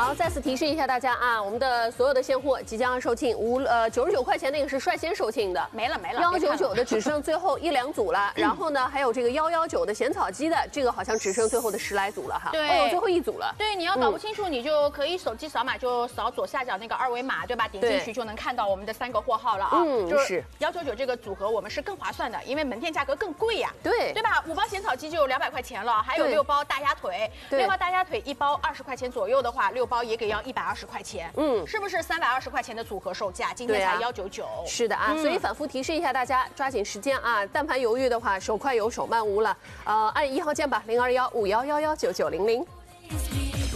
好，再次提示一下大家啊，我们的所有的现货即将要售罄，99块钱那个是率先售罄的， 没了。 199的只剩最后1-2组了，然后呢，还有这个119的咸草鸡的，这个好像只剩最后的10来组了哈。 对， 哦，有最后1组了。 对，你要搞不清楚，你就可以手机扫码，就扫左下角那个2维码，对吧？点进去就能看到我们的3个货号了啊。就是199这个组合，我们是更划算的，因为门店价格更贵呀。 对吧？5包咸草鸡就200块钱了，还有6包大鸭腿，6包大鸭腿1包20块钱左右的话，6包也给要120块钱。是不是320块钱的组合售价？今天才199。是的啊，所以反复提示一下大家，抓紧时间啊！但凡犹豫的话，手快有手慢无了。按1号键吧，0215111990。